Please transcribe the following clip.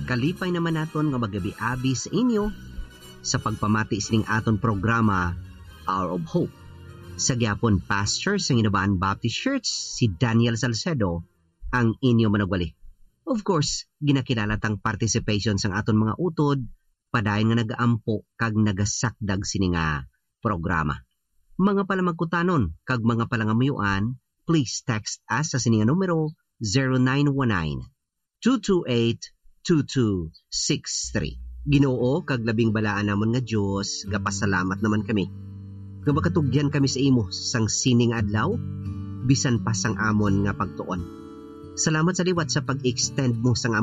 Kalipay naman naton nga magabi-abi sa inyo sa pagpamati sining aton programa Hour of Hope. Sa gyapon pastor sa Ginabaan Baptist Church si Daniel Salcedo ang inyo managwali. Of course, ginakilala tang participation sang aton mga utod padayon nga nagaampo kag nagasakdag sini nga programa. Mga palamagkutanon kag mga palangamuyuan, please text us sa sini nga numero 0919-228-2263. Ginoo kag labing balaan namon nga Dios, gapasalamat naman kami. Nga makatugyan kami sa imo sang sining adlaw, bisan pa sang amon nga pagtuon. Salamat sa liwat sa pag-extend mo sang